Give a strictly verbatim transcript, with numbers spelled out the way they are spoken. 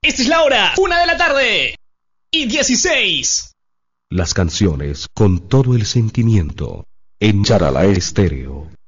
Esta es la hora, una de la tarde y dieciséis. Las canciones con todo el sentimiento en Charalá Estéreo.